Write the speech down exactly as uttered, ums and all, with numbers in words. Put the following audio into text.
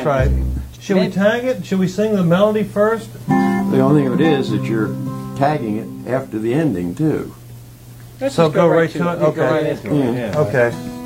right. Should we Maybe- tag it? Should we sing the melody first? The only thing of it is that you're tagging it after the ending, too. Let's So just go right to to it? Go Okay. right into it. Yeah. Yeah. Okay.